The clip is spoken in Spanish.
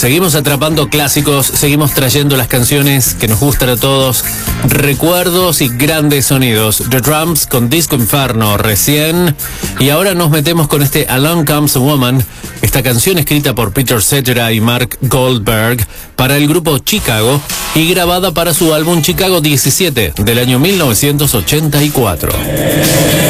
Seguimos atrapando clásicos, seguimos trayendo las canciones que nos gustan a todos, recuerdos y grandes sonidos. The Drums con Disco Inferno recién, y ahora nos metemos con este Along Comes a Woman, esta canción escrita por Peter Cetera y Mark Goldberg para el grupo Chicago y grabada para su álbum Chicago 17 del año 1984.